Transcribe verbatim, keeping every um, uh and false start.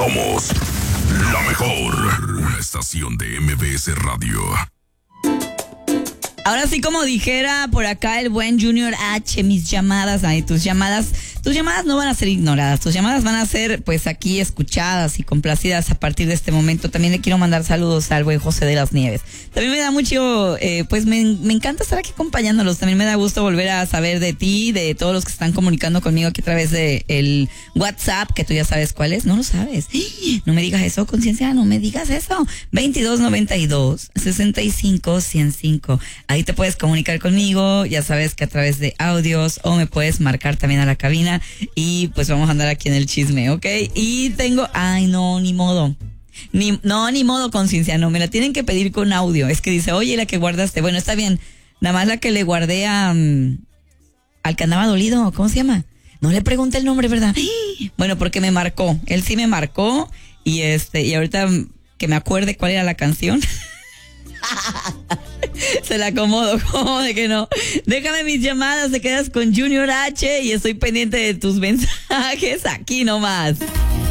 Somos la mejor estación de M B S Radio. Ahora sí, como dijera por acá el buen Junior H, mis llamadas, ay, tus llamadas, tus llamadas no van a ser ignoradas, tus llamadas van a ser pues aquí escuchadas y complacidas a partir de este momento. También le quiero mandar saludos al buen José de las Nieves. También me da mucho, eh, pues me, me encanta estar aquí acompañándolos. También me da gusto volver a saber de ti, de todos los que están comunicando conmigo aquí a través de el WhatsApp, que tú ya sabes cuál es. No lo sabes. No me digas eso, conciencia, no me digas eso. veintidós noventa y dos, sesenta y cinco, ciento cinco. Ahí te puedes comunicar conmigo, ya sabes que a través de audios, o me puedes marcar también a la cabina y pues vamos a andar aquí en el chisme, ¿ok? Y tengo, ay no, ni modo, ni, no, ni modo, conciencia, no, me la tienen que pedir con audio. Es que dice, oye, la que guardaste, bueno, está bien, nada más la que le guardé a, um, al que andaba dolido, ¿cómo se llama? No le pregunté el nombre, ¿verdad? Bueno, porque me marcó, él sí me marcó y este, y ahorita que me acuerde cuál era la canción. Se la acomodo, ¿cómo de que no? Déjame mis llamadas, te quedas con Junior H y estoy pendiente de tus mensajes aquí nomás.